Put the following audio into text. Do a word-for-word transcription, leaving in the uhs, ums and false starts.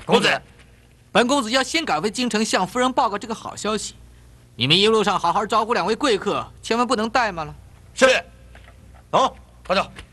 公子， 本公子要先赶回京城，向夫人报告这个好消息。你们一路上好好招呼两位贵客，千万不能怠慢了。 是。走，快走。